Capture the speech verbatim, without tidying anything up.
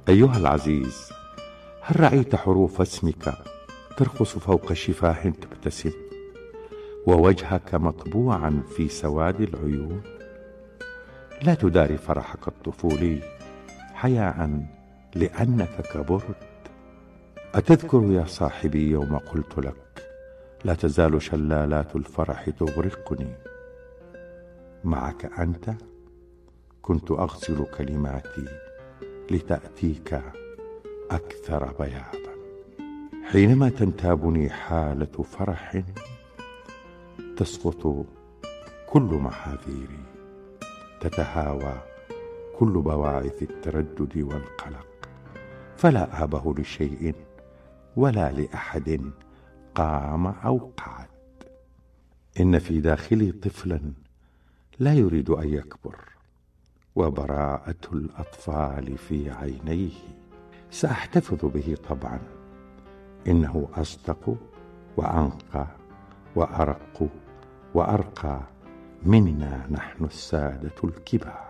أيها العزيز، هل رأيت حروف اسمك ترقص فوق شفاه تبتسم، ووجهك مطبوعا في سواد العيون؟ لا تداري فرحك الطفولي حياء لأنك كبرت. أتذكر يا صاحبي يوم قلت لك لا تزال شلالات الفرح تغرقني؟ معك أنت كنت أغسل كلماتي لتأتيك أكثر بياضا. حينما تنتابني حالة فرح تسقط كل محاذيري، تتهاوى كل بواعث التردد والقلق، فلا آبه لشيء ولا لأحد قام أو قعد. إن في داخلي طفلا لا يريد أن يكبر، وبراءة الأطفال في عينيه سأحتفظ به طبعا. إنه أصدق وأنقى وأرق وأرقى منا نحن السادة الكبار.